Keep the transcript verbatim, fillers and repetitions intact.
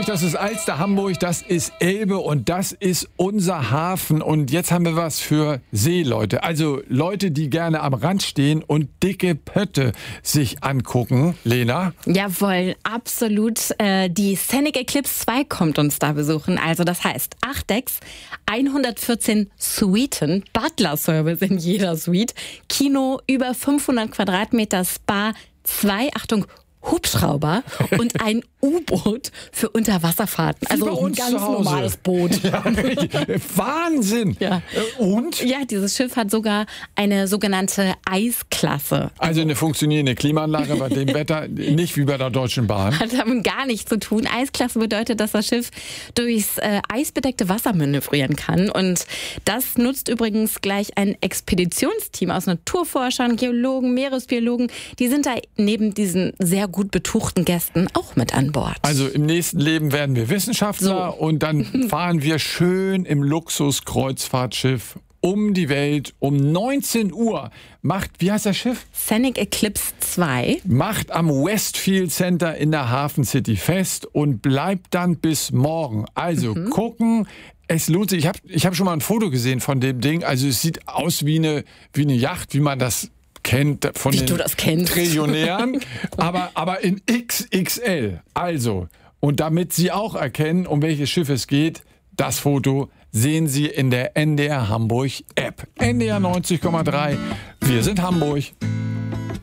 das ist Alster, Hamburg, das ist Elbe und das ist unser Hafen. Und jetzt haben wir was für Seeleute. Also Leute, die gerne am Rand stehen und dicke Pötte sich angucken. Lena? Jawohl, absolut. Äh, die Scenic Eclipse zwei kommt uns da besuchen. Also das heißt, acht Decks, hundertvierzehn Suiten, Butler-Service in jeder Suite, Kino, über fünfhundert Quadratmeter, Spa, zwei, Achtung, Hubschrauber und ein U-Boot für Unterwasserfahrten. Wie bei Also ein uns ganz zu Hause. normales Boot. Ja, Wahnsinn! Ja. Und? Ja, dieses Schiff hat sogar eine sogenannte Eisklasse. Also eine funktionierende Klimaanlage bei dem Wetter, nicht wie bei der Deutschen Bahn. Hat damit gar nichts zu tun. Eisklasse bedeutet, dass das Schiff durchs äh, eisbedeckte Wasser manövrieren kann. Und das nutzt übrigens gleich ein Expeditionsteam aus Naturforschern, Geologen, Meeresbiologen. Die sind da neben diesen sehr gut betuchten Gästen auch mit an Bord. Also im nächsten Leben werden wir Wissenschaftler So. und dann fahren wir schön im Luxus-Kreuzfahrtschiff um die Welt. Um neunzehn Uhr macht, wie heißt das Schiff? Scenic Eclipse zwei. Macht am Westfield Center in der Hafen City fest und bleibt dann bis morgen. Also mhm. gucken. Es lohnt sich. Ich habe ich hab schon mal ein Foto gesehen von dem Ding. Also es sieht aus wie eine, wie eine Yacht, wie man das kennt von Wie den du das kennst. Trillionären, aber, aber in X X L. Also, und damit Sie auch erkennen, um welches Schiff es geht, das Foto sehen Sie in der N D R Hamburg App. N D R neunzig Komma drei. Wir sind Hamburg.